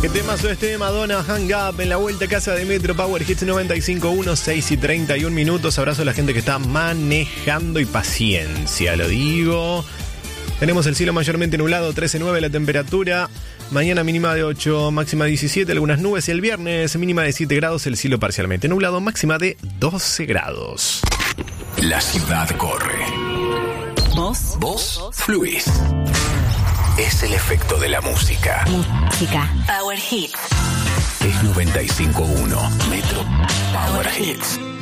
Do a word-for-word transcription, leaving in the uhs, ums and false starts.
¿Qué temazo este de Madonna, Hang Up, en la vuelta a casa de Metro Power Hits noventa y cinco punto uno, seis y treinta y un minutos. Abrazo a la gente que está manejando y paciencia, lo digo. Tenemos el cielo mayormente nublado, trece nueve la temperatura. Mañana mínima de ocho, máxima diecisiete, algunas nubes. Y el viernes mínima de siete grados, el cielo parcialmente nublado, máxima de doce grados. La ciudad corre. Vos. Vos fluís. Es el efecto de la música. Música. Power Hits. Es noventa y cinco punto uno. Metro Power Hits.